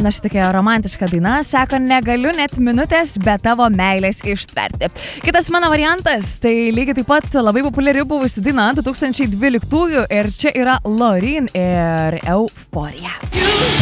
na šitokia romantiška daina, sako, negaliu net minutės be tavo meilės ištverti. Kitas mano variantas, tai lygiai taip pat labai populiari buvusi daina 2012 ir čia yra Loreen ir Euforija.